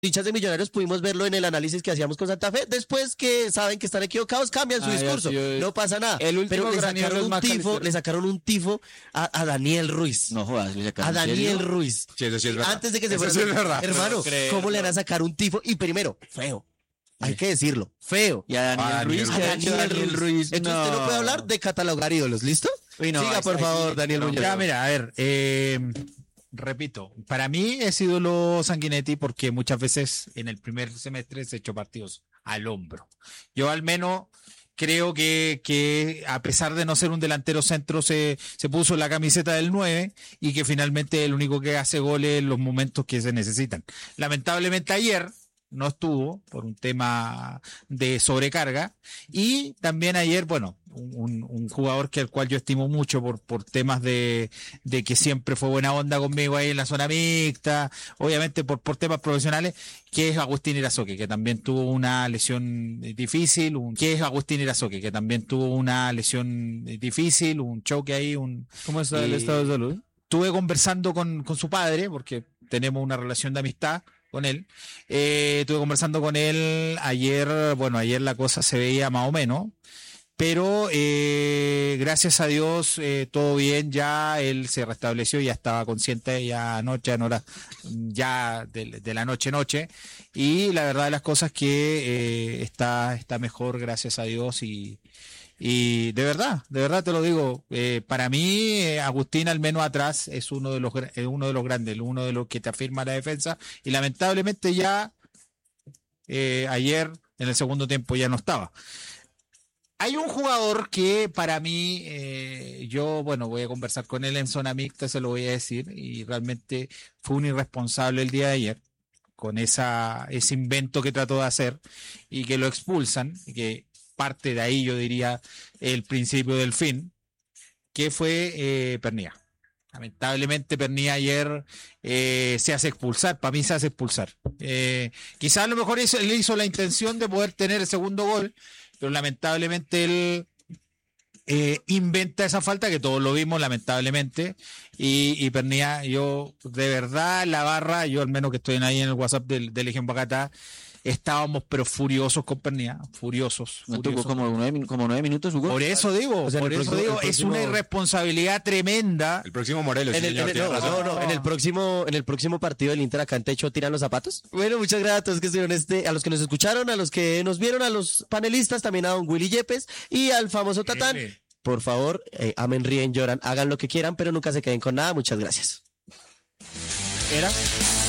hinchas de Millonarios pudimos verlo en el análisis que hacíamos con Santa Fe. Después que saben que están equivocados, cambian su discurso. No pasa nada. Pero le sacaron un tifo a Daniel Ruiz. No jodas, le sacaron. A Daniel Ruiz. Sí, eso sí es verdad. Antes de que se fuera. Sí es verdad. Hermano, ¿cómo le van a sacar un tifo? Y primero, feo. Hay que decirlo, feo. Y a Daniel Ruiz. Daniel Ruiz. Entonces usted no puede hablar de catalogar ídolos, ¿listo? Uy, no, siga, por favor, Daniel Muñoz. Ya, mira, a ver, repito, para mí es ídolo Sanguinetti porque muchas veces en el primer semestre se echó partidos al hombro. Yo al menos creo que a pesar de no ser un delantero centro se puso la camiseta del 9 y que finalmente es el único que hace goles en los momentos que se necesitan. Lamentablemente ayer no estuvo por un tema de sobrecarga y también ayer, bueno, un jugador que al cual yo estimo mucho por temas de que siempre fue buena onda conmigo ahí en la zona mixta, obviamente por temas profesionales, que es Agustín Irazoque, que también tuvo una lesión difícil, un choque ahí, ¿Cómo está el estado de salud? Estuve conversando con su padre, porque tenemos una relación de amistad con él. Estuve conversando con él ayer la cosa se veía más o menos, pero gracias a Dios todo bien, ya él se restableció, ya estaba consciente ya anoche, en hora ya de la noche, y la verdad de las cosas que está mejor, gracias a Dios, y de verdad te lo digo, para mí Agustín al menos atrás es uno de los grandes, uno de los que te afirma la defensa, y lamentablemente ya ayer en el segundo tiempo ya no estaba. Hay un jugador que para mí, yo voy a conversar con él en zona mixta, se lo voy a decir, y realmente fue un irresponsable el día de ayer con ese invento que trató de hacer y que lo expulsan, y que parte de ahí yo diría el principio del fin, que fue Pernía. Lamentablemente Pernía ayer se hace expulsar, para mí se hace expulsar. Quizás a lo mejor él hizo la intención de poder tener el segundo gol, pero lamentablemente él inventa esa falta, que todos lo vimos lamentablemente, y Pernía, yo de verdad la barra, yo al menos que estoy ahí en el WhatsApp del Legión Bacatá, estábamos pero furiosos con Pernía, furiosos. ¿No tuvo como 9 minutos, Hugo? Por eso digo, es una irresponsabilidad tremenda. El próximo Morelos. En el próximo partido del Inter acá en Techo tiran los zapatos. Bueno, muchas gracias a todos que estuvieron a los que nos escucharon, a los que nos vieron, a los panelistas, también a don Willy Yepes y al famoso Tatán. Por favor, amen, ríen, lloran, hagan lo que quieran, pero nunca se queden con nada. Muchas gracias. ¿Era?